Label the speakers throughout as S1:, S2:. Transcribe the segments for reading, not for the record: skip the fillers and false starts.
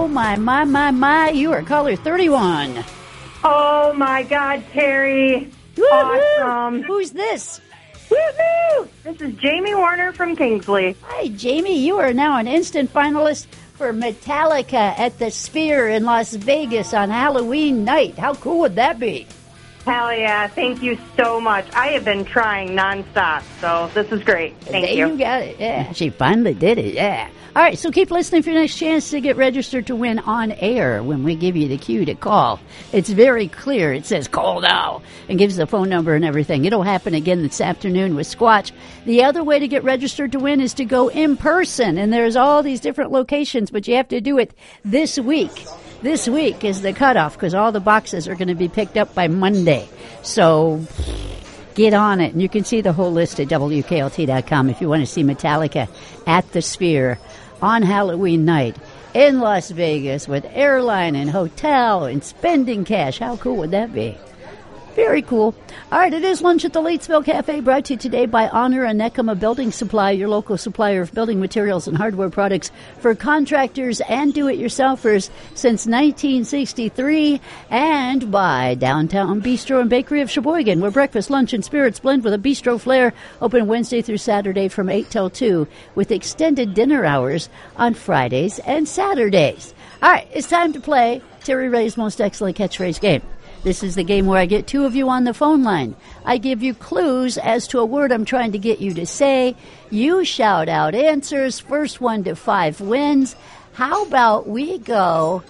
S1: Oh, my. You are caller 31.
S2: Oh, my God, Terry.
S1: Woo-hoo.
S2: Awesome.
S1: Who's this?
S2: Woo-hoo! This is Jamie Warner from Kingsley.
S1: Hi, Jamie. You are now an instant finalist for Metallica at the Sphere in Las Vegas on Halloween night. How cool would that be?
S2: Hell yeah. Thank you so much. I have been trying nonstop, so this is great. Thank you.
S1: You got it. Yeah, she finally did it. Yeah. All right, so keep listening for your next chance to get registered to win on air when we give you the cue to call. It's very clear. It says, call now, and gives the phone number and everything. It'll happen again this afternoon with Squatch. The other way to get registered to win is to go in person, and there's all these different locations, but you have to do it this week. This week is the cutoff because all the boxes are going to be picked up by Monday. So get on it, and you can see the whole list at WKLT.com if you want to see Metallica at the Sphere on Halloween night in Las Vegas with airline and hotel and spending cash. How cool would that be? Very cool. All right, it is Lunch at the Latesville Cafe, brought to you today by Honor and Nekema Building Supply, your local supplier of building materials and hardware products for contractors and do-it-yourselfers since 1963, and by Downtown Bistro and Bakery of Sheboygan, where breakfast, lunch, and spirits blend with a bistro flair, open Wednesday through Saturday from 8 till 2, with extended dinner hours on Fridays and Saturdays. All right, it's time to play Terry Ray's Most Excellent Catchphrase Game. This is the game where I get two of you on the phone line. I give you clues as to a word I'm trying to get you to say. You shout out answers. First 1 to 5 wins. How about we go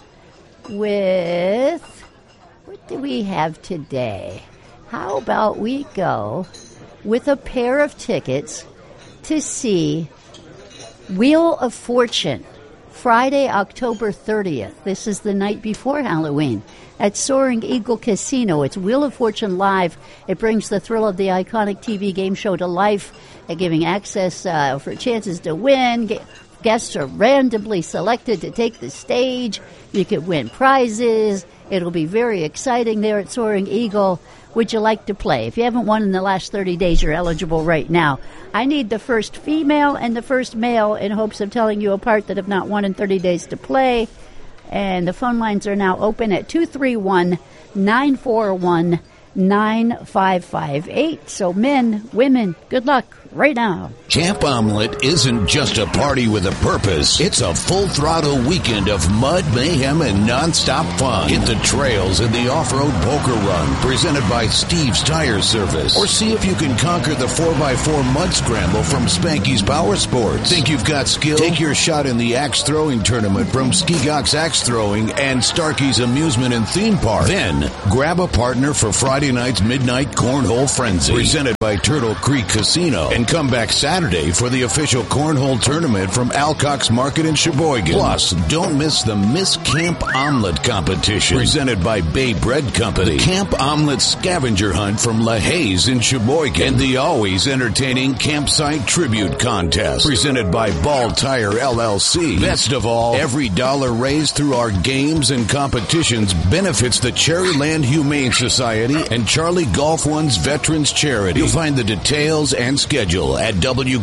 S1: with, what do we have today? How about we go with a pair of tickets to see Wheel of Fortune, Friday, October 30th. This is the night before Halloween at Soaring Eagle Casino. It's Wheel of Fortune Live. It brings the thrill of the iconic TV game show to life, giving access for chances to win. Guests are randomly selected to take the stage. You could win prizes. It'll be very exciting there at Soaring Eagle. Would you like to play? If you haven't won in the last 30 days, you're eligible right now. I need the first female and the first male in hopes of telling you apart that have not won in 30 days to play. And the phone lines are now open at 231-941-9558. So men, women, good luck right now.
S3: Camp Omelette isn't just a party with a purpose. It's a full-throttle weekend of mud, mayhem, and nonstop fun. Hit the trails in the off-road poker run presented by Steve's Tire Service. Or see if you can conquer the 4x4 mud scramble from Spanky's Power Sports. Think you've got skill? Take your shot in the axe throwing tournament from Skigok's Axe Throwing and Starkey's Amusement and Theme Park. Then, grab a partner for Friday night's Midnight Cornhole Frenzy presented by Turtle Creek Casino. And come back Saturday for the official cornhole tournament from Alcock's Market in Sheboygan. Plus, don't miss the Miss Camp Omelette competition presented by Bay Bread Company, the Camp Omelette scavenger hunt from LaHaye's in Sheboygan, and the always entertaining Campsite Tribute Contest presented by Ball Tire LLC. Best of all, every dollar raised through our games and competitions benefits the Cherryland Humane Society and Charlie Golf One's Veterans Charity. You'll find the details and schedule at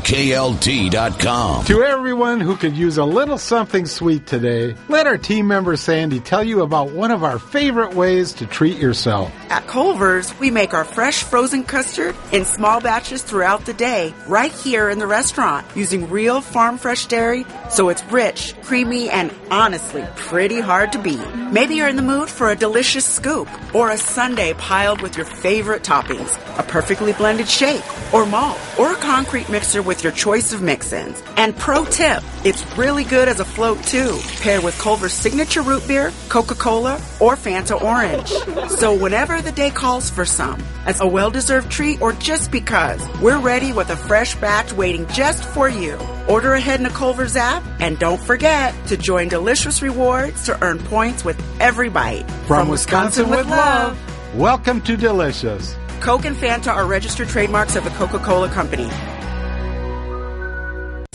S3: WKLT.com.
S4: To everyone who could use a little something sweet today, let our team member Sandy tell you about one of our favorite ways to treat yourself.
S5: At Culver's, we make our fresh frozen custard in small batches throughout the day, right here in the restaurant, using real farm fresh dairy, so it's rich, creamy, and honestly pretty hard to beat. Maybe you're in the mood for a delicious scoop, or a sundae piled with your favorite toppings, a perfectly blended shake, or malt, or a concrete mixer with your choice of mix-ins. And pro tip, it's really good as a float too, paired with Culver's signature root beer, Coca-Cola, or Fanta Orange. So whenever the day calls for some, as a well-deserved treat or just because, we're ready with a fresh batch waiting just for you. Order ahead in the Culver's app, and don't forget to join Delicious Rewards to earn points with every bite.
S4: From Wisconsin with love, welcome to Delicious.
S5: Coke and Fanta are registered trademarks of the Coca-Cola Company.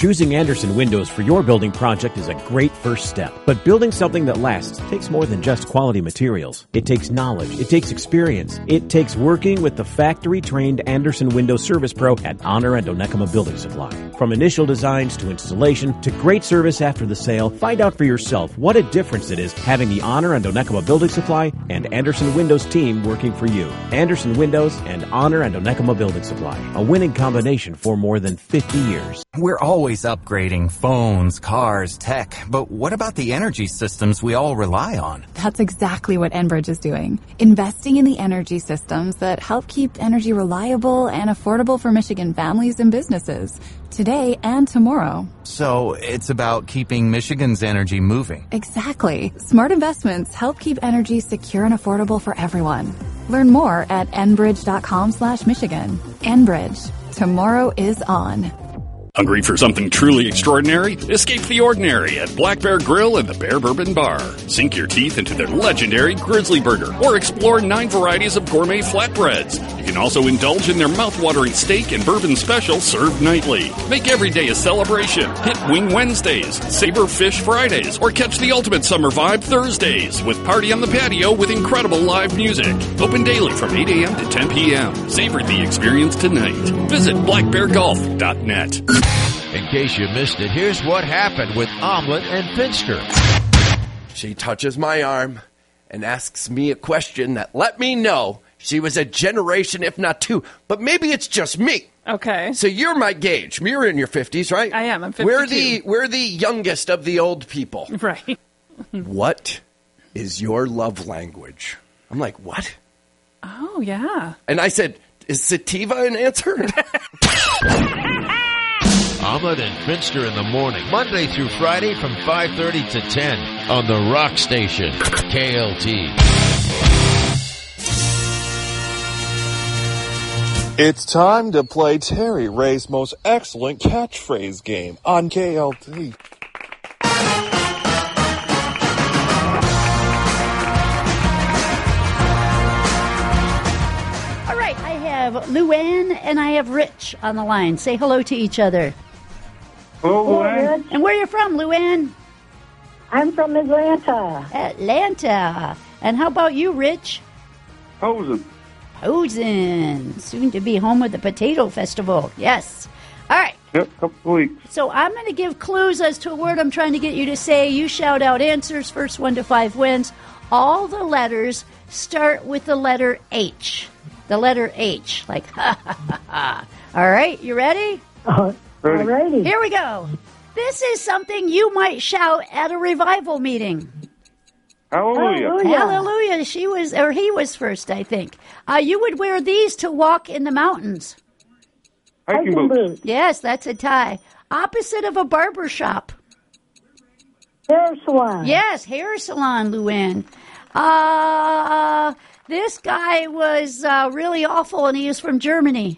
S6: Choosing Anderson Windows for your building project is a great first step. But building something that lasts takes more than just quality materials. It takes knowledge. It takes experience. It takes working with the factory-trained Anderson Windows Service Pro at Honor and Onekama Building Supply. From initial designs to installation to great service after the sale, find out for yourself what a difference it is having the Honor and Onekama Building Supply and Anderson Windows team working for you. Anderson Windows and Honor and Onekama Building Supply, a winning combination for more than 50 years.
S7: We're always upgrading phones, cars, tech, but what about the energy systems we all rely on?
S8: That's exactly what Enbridge is doing. Investing in the energy systems that help keep energy reliable and affordable for Michigan families and businesses, today and tomorrow.
S7: So it's about keeping Michigan's energy moving.
S8: Exactly. Smart investments help keep energy secure and affordable for everyone. Learn more at enbridge.com/Michigan. Enbridge. Tomorrow is on.
S9: Hungry for something truly extraordinary? Escape the ordinary at Black Bear Grill and the Bear Bourbon Bar. Sink your teeth into their legendary Grizzly Burger or explore 9 varieties of gourmet flatbreads. You can also indulge in their mouth-watering steak and bourbon special served nightly. Make every day a celebration. Hit Wing Wednesdays, Saber Fish Fridays, or catch the ultimate summer vibe Thursdays with Party on the Patio with incredible live music. Open daily from 8 a.m. to 10 p.m. Savor the experience tonight. Visit blackbeargolf.net.
S10: In case you missed it, here's what happened with Omelet and Finster.
S11: She touches my arm and asks me a question that let me know she was a generation, if not two, but maybe it's just me.
S12: Okay.
S11: So you're my gauge. You're in your 50s, right?
S12: I am. I'm 52.
S11: We're the youngest of the old people.
S12: Right.
S11: What is your love language? I'm like, what?
S12: Oh, yeah.
S11: And I said, is sativa an answer?
S10: Omelet and Finster in the morning, Monday through Friday from 5:30 to 10 on the Rock Station, KLT.
S13: It's time to play Terry Ray's most excellent catchphrase game on KLT.
S1: All right, I have Luann and I have Rich on the line. Say hello to each other.
S14: Hello, Luann.
S1: And where are you from, Luann?
S14: I'm from Atlanta.
S1: Atlanta. And how about you, Rich?
S14: Posen.
S1: Posen. Soon to be home with the Potato Festival. Yes. All right.
S14: Yep, couple of weeks.
S1: So I'm going to give clues as to a word I'm trying to get you to say. You shout out answers. First 1 to 5 wins. All the letters start with the letter H. The letter H. Like, ha, ha, ha, ha. All right. You ready?
S14: Alrighty.
S1: Here we go. This is something you might shout at a revival meeting.
S14: Hallelujah.
S1: Hallelujah. He was first, I think. You would wear these to walk in the mountains.
S14: Hiking boots.
S1: Yes, that's a tie. Opposite of a barber shop.
S14: Hair salon.
S1: Yes, hair salon, Luann. This guy was really awful, and he is from Germany.